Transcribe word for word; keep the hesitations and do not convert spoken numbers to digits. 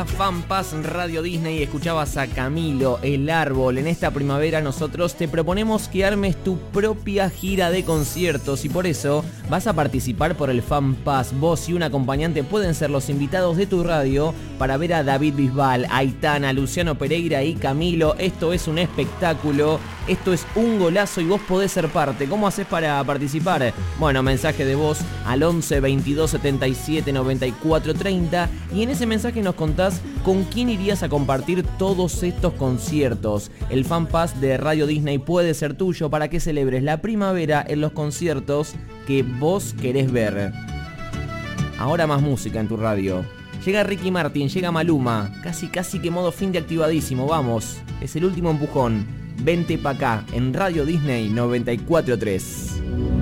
Fan Pass Radio Disney, escuchabas a Camilo, El Árbol. En esta primavera nosotros te proponemos que armes tu propia gira de conciertos y por eso vas a participar por el Fan Pass. Vos y un acompañante pueden ser los invitados de tu radio para ver a David Bisbal, Aitana, Luciano Pereira y Camilo. Esto es un espectáculo, esto es un golazo y vos podés ser parte. ¿Cómo haces para participar? Bueno, mensaje de voz al once veintidós setenta y siete noventa y cuatro treinta y en ese mensaje nos contás con quién irías a compartir todos estos conciertos. El Fan Pass de Radio Disney puede ser tuyo para que celebres la primavera en los conciertos que vos querés ver. Ahora más música en tu radio. Llega Ricky Martin, llega Maluma, casi casi que modo fin de activadísimo, vamos. Es el último empujón. Vente pa' acá en Radio Disney noventa y cuatro tres.